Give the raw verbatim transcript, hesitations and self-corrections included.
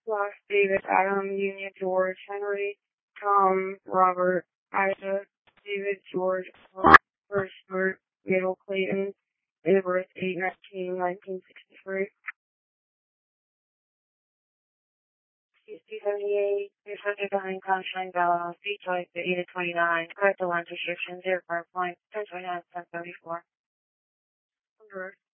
Ross, David, Adam, Union, George, Henry, Tom, Robert, Isaac, David, George, First, Stuart, Middle, Clayton, Edward, eight nineteen nineteen sixty-three. sixty seventy-eight, three hundred behind Conshine Bella, Street Choice, the eight twenty-nine, correct the line restriction, zero five point, ten twenty-nine, ten thirty-four.